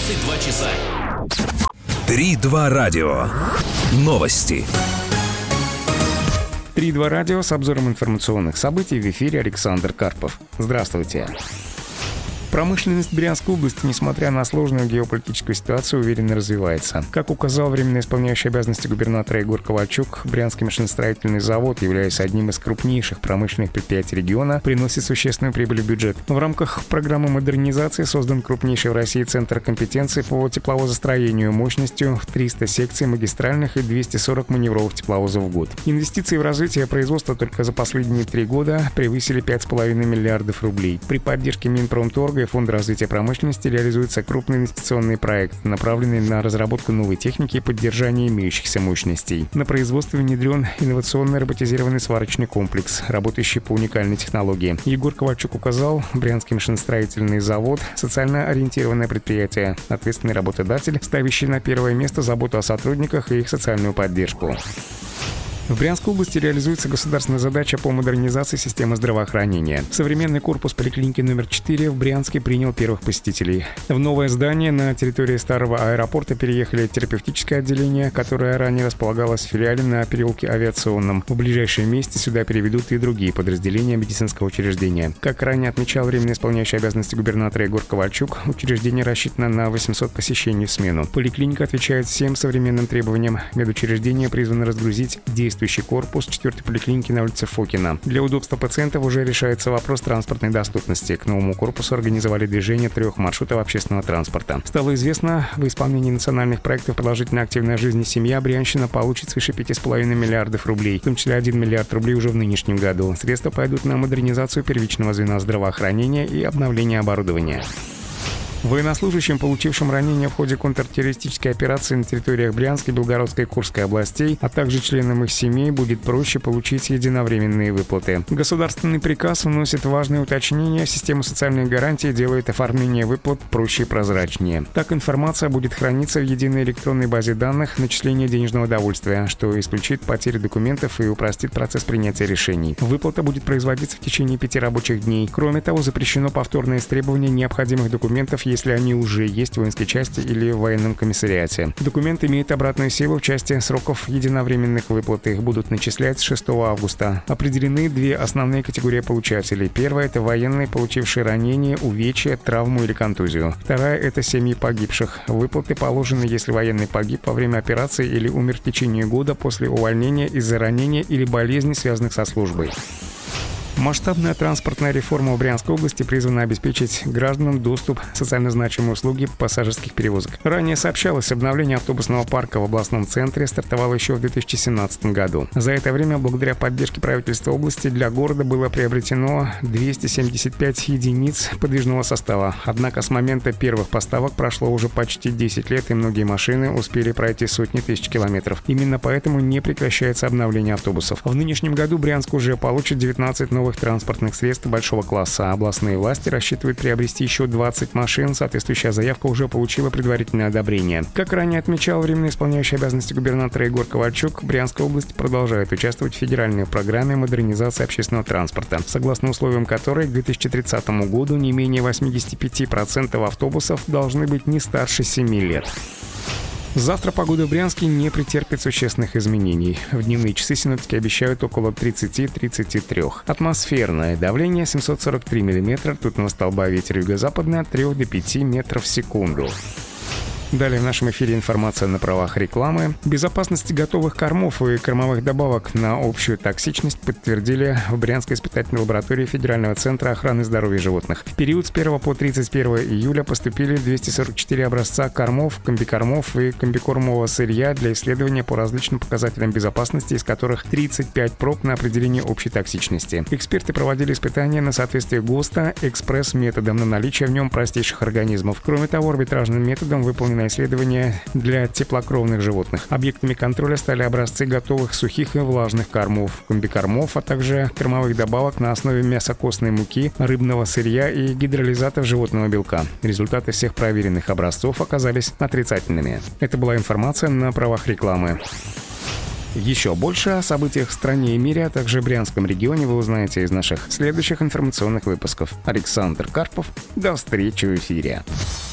22 часа. 3-2 радио. Новости. 3-2 радио с обзором информационных событий. В эфире Александр Карпов. Здравствуйте. Промышленность Брянской области, несмотря на сложную геополитическую ситуацию, уверенно развивается. Как указал временно исполняющий обязанности губернатора Егор Ковальчук, Брянский машиностроительный завод, являясь одним из крупнейших промышленных предприятий региона, приносит существенную прибыль в бюджет. В рамках программы модернизации создан крупнейший в России центр компетенции по тепловозостроению мощностью в 300 секций магистральных и 240 маневровых тепловозов в год. Инвестиции в развитие производства только за последние 3 года превысили 5,5 миллиардов рублей. При поддержке Минпромторга и Фонда развития промышленности реализуется крупный инвестиционный проект, направленный на разработку новой техники и поддержание имеющихся мощностей. На производство внедрен инновационный роботизированный сварочный комплекс, работающий по уникальной технологии. Егор Ковальчук указал, Брянский машиностроительный завод – социально ориентированное предприятие, ответственный работодатель, ставящий на первое место заботу о сотрудниках и их социальную поддержку. В Брянской области реализуется государственная задача по модернизации системы здравоохранения. Современный корпус поликлиники номер 4 в Брянске принял первых посетителей. В новое здание на территории старого аэропорта переехали терапевтическое отделение, которое ранее располагалось в филиале на переулке Авиационном. В ближайшем месте сюда переведут и другие подразделения медицинского учреждения. Как ранее отмечал временно исполняющий обязанности губернатора Егор Ковальчук, учреждение рассчитано на 800 посещений в смену. Поликлиника отвечает всем современным требованиям. Медучреждение призвано разгрузить действующий корпус 4-й поликлиники на улице Фокина. Для удобства пациентов уже решается вопрос транспортной доступности. К новому корпусу организовали движение 3 маршрутов общественного транспорта. Стало известно, в исполнении национальных проектов «Продолжительная активная жизнь и семья» Брянщина получит свыше 5,5 миллиардов рублей, в том числе 1 миллиард рублей уже в нынешнем году. Средства пойдут на модернизацию первичного звена здравоохранения и обновление оборудования. Военнослужащим, получившим ранения в ходе контртеррористической операции на территориях Брянской, Белгородской и Курской областей, а также членам их семей, будет проще получить единовременные выплаты. Государственный приказ вносит важные уточнения в систему социальных гарантий и делает оформление выплат проще и прозрачнее. Так, информация будет храниться в единой электронной базе данных начисления денежного довольствия, что исключит потери документов и упростит процесс принятия решений. Выплата будет производиться в течение 5 рабочих дней. Кроме того, запрещено повторное истребование необходимых документов, если они уже есть в воинской части или в военном комиссариате. Документ имеет обратную силу в части сроков единовременных выплат. Их будут начислять с 6 августа. Определены 2 основные категории получателей. Первая – это военные, получившие ранения, увечья, травму или контузию. Вторая – это семьи погибших. Выплаты положены, если военный погиб во время операции или умер в течение года после увольнения из-за ранения или болезни, связанных со службой. Масштабная транспортная реформа в Брянской области призвана обеспечить гражданам доступ к социально значимой услуге пассажирских перевозок. Ранее сообщалось, обновление автобусного парка в областном центре стартовало еще в 2017 году. За это время, благодаря поддержке правительства области, для города было приобретено 275 единиц подвижного состава. Однако с момента первых поставок прошло уже почти 10 лет, и многие машины успели пройти сотни тысяч километров. Именно поэтому не прекращается обновление автобусов. В нынешнем году Брянск уже получит 19 новых транспортных средств большого класса. Областные власти рассчитывают приобрести еще 20 машин. Соответствующая заявка уже получила предварительное одобрение. Как ранее отмечал временно исполняющий обязанности губернатора Егор Ковальчук, Брянская область продолжает участвовать в федеральной программе модернизации общественного транспорта, согласно условиям которой к 2030 году не менее 85% автобусов должны быть не старше 7 лет. Завтра погода в Брянске не претерпит существенных изменений. В дневные часы синоптики обещают около 30-33. Атмосферное давление 743 мм, ртутного столба, ветер юго-западный от 3 до 5 метров в секунду. Далее в нашем эфире информация на правах рекламы. Безопасность готовых кормов и кормовых добавок на общую токсичность подтвердили в Брянской испытательной лаборатории Федерального центра охраны здоровья животных. В период с 1 по 31 июля поступили 244 образца кормов, комбикормов и комбикормового сырья для исследования по различным показателям безопасности, из которых 35 проб на определение общей токсичности. Эксперты проводили испытания на соответствие ГОСТа экспресс-методом на наличие в нем простейших организмов. Кроме того, арбитражным методом выполнено исследования для теплокровных животных. Объектами контроля стали образцы готовых сухих и влажных кормов, комбикормов, а также кормовых добавок на основе мясокостной муки, рыбного сырья и гидролизатов животного белка. Результаты всех проверенных образцов оказались отрицательными. Это была информация на правах рекламы. Еще больше о событиях в стране и мире, а также в Брянском регионе вы узнаете из наших следующих информационных выпусков. Александр Карпов. До встречи в эфире.